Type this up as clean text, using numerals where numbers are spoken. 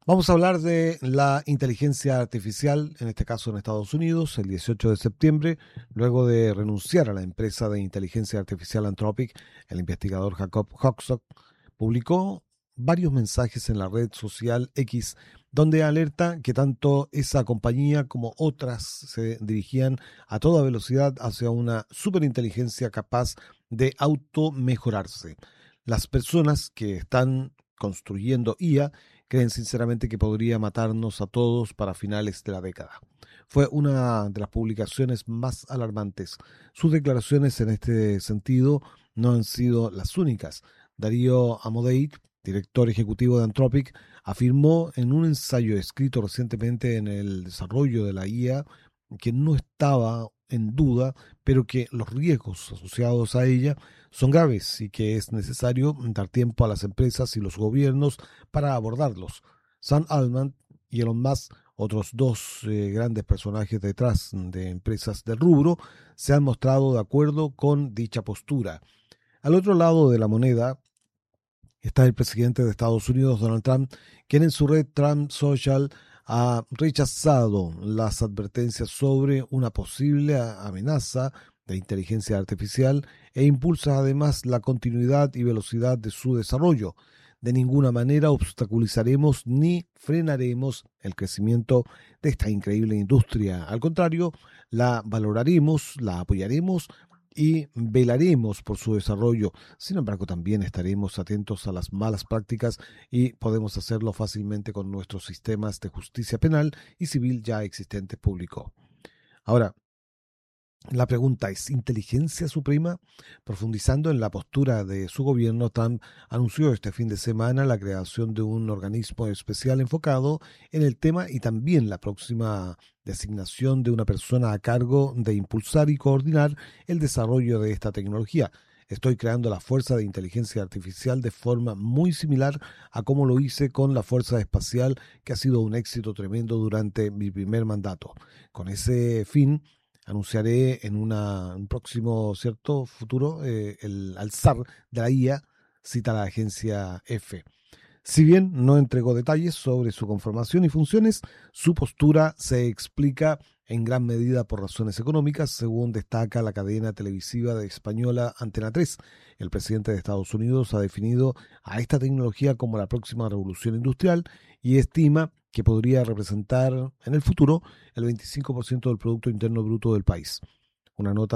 Vamos a hablar de la inteligencia artificial, en este caso en Estados Unidos, el 18 de septiembre, luego de renunciar a la empresa de inteligencia artificial Anthropic, el investigador Jacob Hoxton publicó varios mensajes en la red social X, donde alerta que tanto esa compañía como otras se dirigían a toda velocidad hacia una superinteligencia capaz de automejorarse. Las personas que están construyendo IA creen sinceramente que podría matarnos a todos para finales de la década. Fue una de las publicaciones más alarmantes. Sus declaraciones en este sentido no han sido las únicas. Darío Amodei, director ejecutivo de Anthropic, afirmó en un ensayo escrito recientemente en el desarrollo de la IA que no estaba en duda, pero que los riesgos asociados a ella son graves y que es necesario dar tiempo a las empresas y los gobiernos para abordarlos. Sam Altman y Elon Musk, otros dos grandes personajes detrás de empresas del rubro, se han mostrado de acuerdo con dicha postura. Al otro lado de la moneda está el presidente de Estados Unidos, Donald Trump, quien en su red Trump Social ha rechazado las advertencias sobre una posible amenaza de inteligencia artificial e impulsa además la continuidad y velocidad de su desarrollo. De ninguna manera obstaculizaremos ni frenaremos el crecimiento de esta increíble industria. Al contrario, la valoraremos, la apoyaremos y velaremos por su desarrollo. Sin embargo, también estaremos atentos a las malas prácticas y podemos hacerlo fácilmente con nuestros sistemas de justicia penal y civil ya existentes, publicó. Ahora, la pregunta es, ¿inteligencia suprema? Profundizando en la postura de su gobierno, Trump anunció este fin de semana la creación de un organismo especial enfocado en el tema y también la próxima designación de una persona a cargo de impulsar y coordinar el desarrollo de esta tecnología. Estoy creando la Fuerza de Inteligencia Artificial de forma muy similar a como lo hice con la Fuerza Espacial, que ha sido un éxito tremendo durante mi primer mandato. Con ese fin, anunciaré en un próximo cierto futuro el alzar de la IA, cita la agencia EFE. Si bien no entregó detalles sobre su conformación y funciones, su postura se explica en gran medida por razones económicas, según destaca la cadena televisiva de española Antena 3. El presidente de Estados Unidos ha definido a esta tecnología como la próxima revolución industrial y estima que podría representar en el futuro el 25% del Producto Interno Bruto del país. Una nota